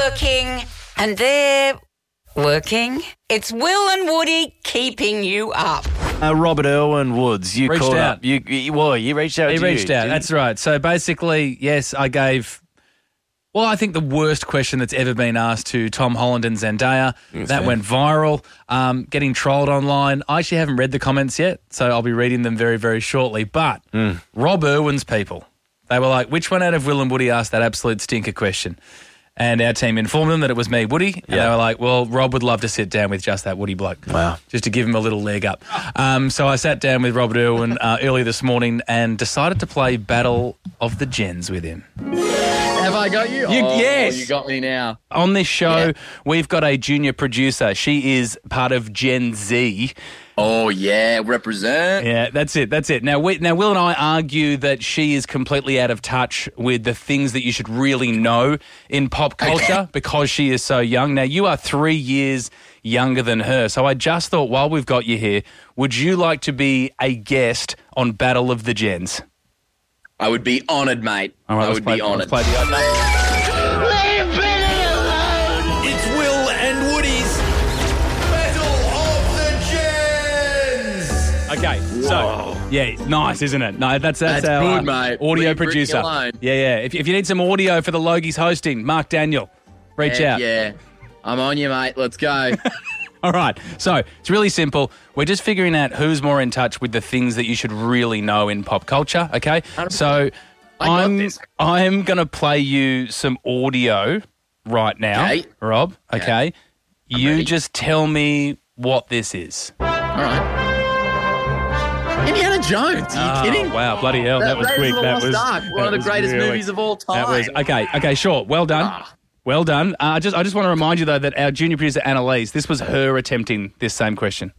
working and they're working. It's Will and Woody keeping you up. Robert Irwin Woods, you Reached called out. up. You reached out. He to reached you, out. didn't That's right. So basically, yes, I gave, I think the worst question that's ever been asked to Tom Holland and Zendaya. That went viral, getting trolled online. I actually haven't read the comments yet, so I'll be reading them very, very shortly. But Rob Irwin's people, they were like, which one out of Will and Woody asked that absolute stinker question? And our team informed them that it was me, Woody. And they were like, well, Rob would love to sit down with just that Woody bloke. Wow. Just to give him a little leg up. So I sat down with Robert Irwin early this morning and decided to play Battle of the Gens with him. Have I got you? Yes. You got me now. On this show, we've got a junior producer. She is part of Gen Z. Oh, yeah. Represent. Yeah, that's it. Now, Will and I argue that she is completely out of touch with the things that you should really know in pop culture because she is so young. Now, you are 3 years younger than her, so I just thought while we've got you here, would you like to be a guest on Battle of the Gens? I would be honoured, mate. All right, I would be honoured. Let's play the It's Will and Woody's Battle of the Gens. Okay, so nice, isn't it? No, that's our good, mate. audio Leave Ricky producer. alone. Yeah. If you need some audio for the Logies hosting, Mark Daniel, reach out. Yeah. I'm on you, mate. Let's go. All right, so it's really simple. We're just figuring out who's more in touch with the things that you should really know in pop culture. Okay, so I'm going to play you some audio right now, Okay. Rob. Okay, you ready. just tell me what this is. All right. Indiana Jones. Are you kidding? Wow, bloody hell, that was Raiders quick. of the That Lost was Ark, one of the greatest movies of all time. That was okay. Sure. Well done. Well done. I just want to remind you though that our junior producer Annalise, this was her attempting this same question.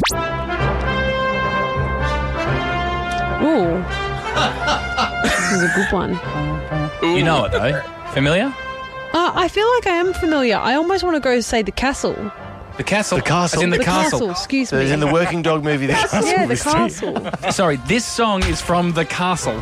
Ooh. This is a good one. You know it though. Familiar? I feel like I am familiar. I almost want to go say the castle. The castle. The castle. As in the The castle. castle, excuse So me. it's in the Working Dog movie, The Castle. Yeah, the Mystery. castle. Sorry, this song is from The Castle.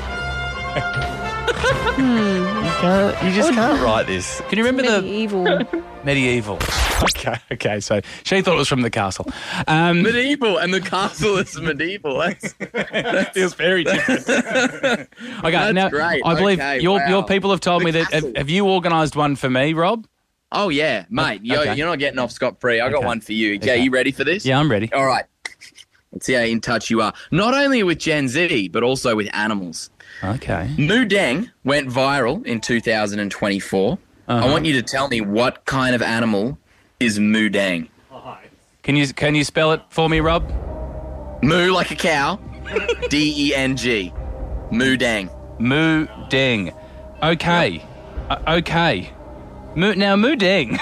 You just can't write this. Can you remember Medieval. Medieval? Okay. So she thought it was from The Castle. Medieval, and the castle is medieval. That feels very different. Okay, now great. I believe Okay, your wow. people have told The me that. Castle. Have you organised one for me, Rob? Oh, yeah, mate. Okay. You're not getting off scot-free. I got Okay. one for you. Yeah, Okay. you ready for this? Yeah, I'm ready. All right. Let's see how in touch you are. Not only with Gen Z, but also with animals. Okay. Moo Deng went viral in 2024. I want you to tell me what kind of animal is Moo Deng. Can you spell it for me, Rob? Moo like a cow. D-E-N-G. Moo Deng. Moo Deng. Okay. Okay. Moo Deng.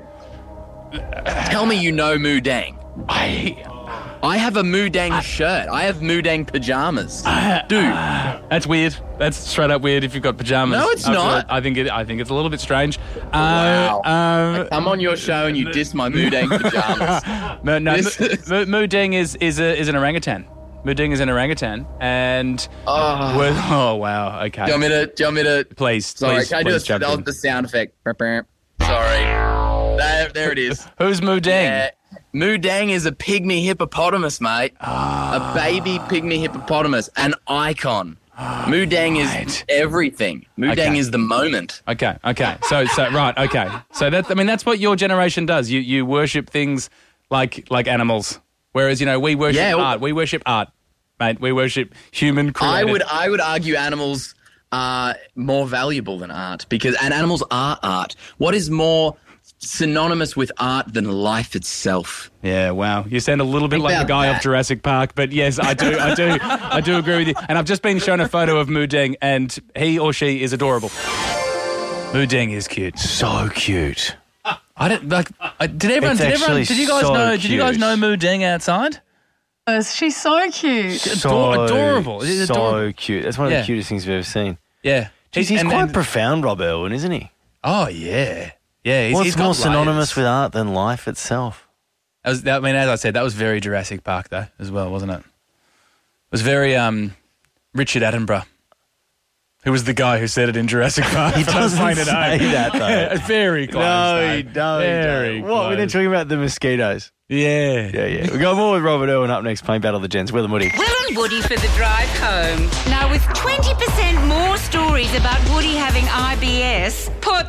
Tell me you know Moo Deng. I have a Moo Deng shirt. I have Moo Deng pajamas. Dude. That's weird. That's straight up weird if you've got pajamas. No, it's not. I think it's a little bit strange. Wow. I come on your show and you diss my Moo Deng pajamas. Moo Deng is an orangutan. Moo Deng is an orangutan, and oh wow, okay. Do you want me to? Please, Sorry, please, can I do please jump in. the sound effect? Sorry. There it is. Who's Moo Deng? Yeah. Moo Deng is a pygmy hippopotamus, mate. A baby pygmy hippopotamus, an icon. Moo Deng is everything. Moo Deng is the moment. Okay. So right, okay. So that's what your generation does. You worship things like animals, whereas we worship art. We worship art, mate. We worship human created. I would argue animals are more valuable than art and animals are art. What is more synonymous with art than life itself? Yeah, wow. You sound a little bit like the guy off Jurassic Park, but yes, I do agree with you. And I've just been shown a photo of Moo Deng, and he or she is adorable. Moo Deng is cute. So cute. I don't like. Did you guys know Moo Deng outside? She's so cute. Adorable. So cute. That's one of the cutest things we've ever seen. Yeah. He's quite profound, Rob Irwin, isn't he? Oh, yeah. Yeah, What's he's got more layers. synonymous with art than life itself? As I said, that was very Jurassic Park, though, as well, wasn't it? It was very Richard Attenborough. Who was the guy who said it in Jurassic Park? He doesn't say that, though. Very close. No, he though. don't. Very What? We're then close. talking about the mosquitoes. Yeah. Yeah. We got more with Robert Irwin up next, playing Battle of the Gens. Will and Woody. Will and Woody for the drive home. Now, with 20% more stories about Woody having IBS, put